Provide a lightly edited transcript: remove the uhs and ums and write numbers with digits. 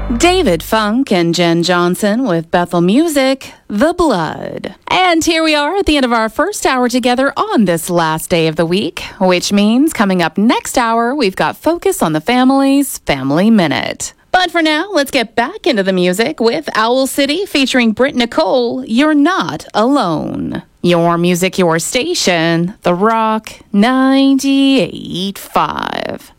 David Funk and Jen Johnson with Bethel Music, The Blood. And here we are at the end of our first hour together on this last day of the week, which means coming up next hour, we've got Focus on the Family's Family Minute. But for now, let's get back into the music with Owl City featuring Britt Nicole, You're Not Alone. Your music, your station, The Rock 98.5.